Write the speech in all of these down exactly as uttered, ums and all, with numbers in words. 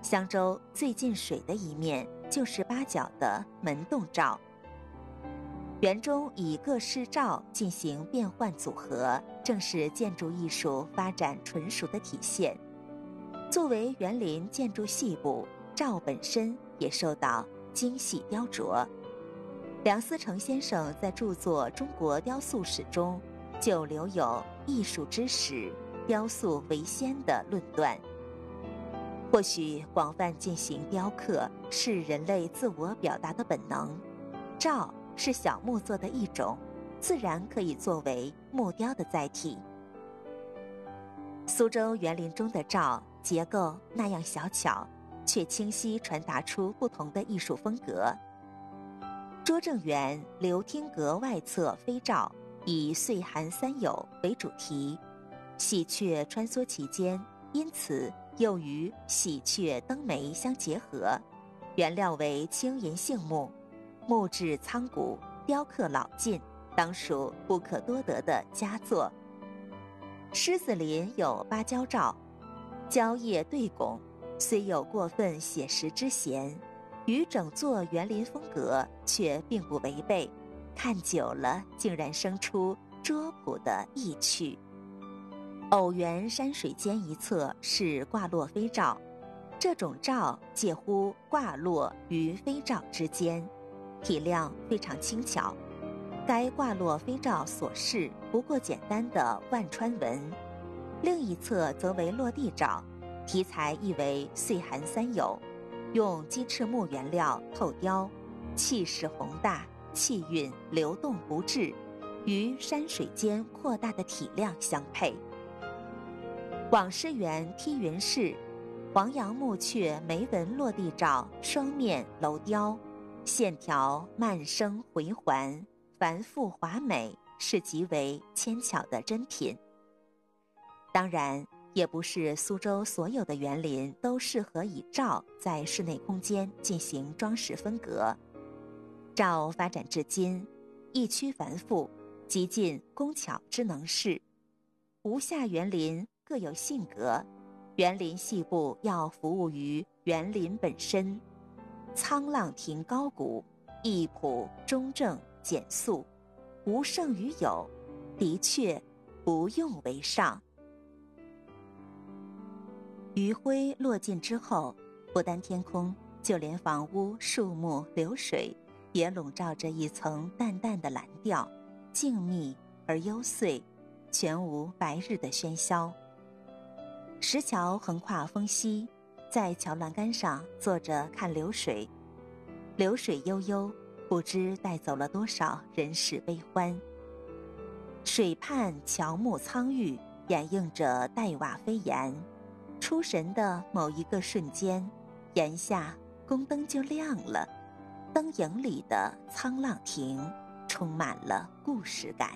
襄州最近水的一面就是八角的门洞棹。园中以各式棹进行变换组合，正是建筑艺术发展纯熟的体现。作为园林建筑细部，棹本身也受到精细雕琢。梁思成先生在著作《中国雕塑史》中就留有艺术之始，雕塑为先的论断。或许广泛进行雕刻是人类自我表达的本能，棹是小木做的一种，自然可以作为木雕的载体。苏州园林中的棹结构那样小巧，却清晰传达出不同的艺术风格。拙政园流汀阁外侧飞棹以岁寒三友为主题，喜鹊穿梭其间，因此又与喜鹊登梅相结合。原料为青银杏木，木质苍古，雕刻老劲，当属不可多得的佳作。狮子林有芭蕉棹，蕉叶对拱，虽有过分写实之嫌，与整座园林风格却并不违背，看久了竟然生出拙朴的意趣。偶园山水间一侧是挂落飞棹，这种棹介乎挂落与飞棹之间，体量非常轻巧。该挂落飞棹所饰不过简单的万川纹，另一侧则为落地棹，题材亦为岁寒三友，用鸡翅木原料透雕，气势宏大，气韵流动不滞，与山水间扩大的体量相配。广师园梯云式黄杨木雀梅纹落地棹双面镂雕，线条慢生回环，繁复华美，是极为纤巧的珍品。当然，也不是苏州所有的园林都适合以棹在室内空间进行装饰分隔。棹发展至今，意趋繁复，极尽工巧之能事。吴下园林各有性格，园林细部要服务于园林本身。沧浪亭高古，艺朴中正简素，无胜于有，的确不用为上。余晖落尽之后，不单天空，就连房屋、树木、流水也笼罩着一层淡淡的蓝调，静谧而幽邃，全无白日的喧嚣。石桥横跨风溪，在桥栏杆上坐着看流水，流水悠悠，不知带走了多少人世悲欢。水畔乔木苍郁，掩映着黛瓦飞檐，出神的某一个瞬间，檐下宫灯就亮了，灯影里的沧浪亭充满了故事感。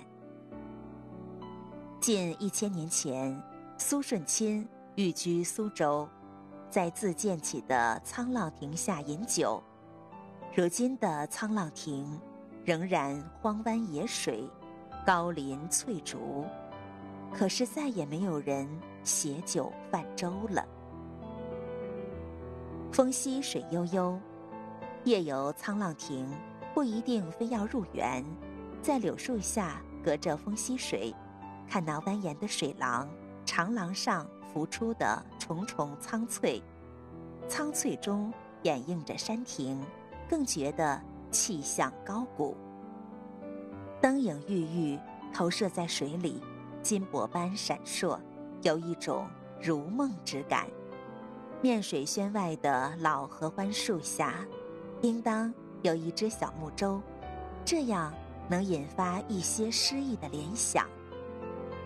近一千年前，苏舜钦寓居苏州，在自建起的沧浪亭下饮酒。如今的沧浪亭仍然荒湾野水，高林翠竹，可是再也没有人携酒泛舟了。风溪水悠悠，夜游沧浪亭不一定非要入园，在柳树下隔着风溪水，看那蜿蜒的水廊，长廊上浮出的重重苍翠，苍翠中掩映着山亭，更觉得气象高古。灯影郁郁，投射在水里，金箔般闪烁，有一种如梦之感。面水轩外的老合欢树下，应当有一只小木舟，这样能引发一些诗意的联想。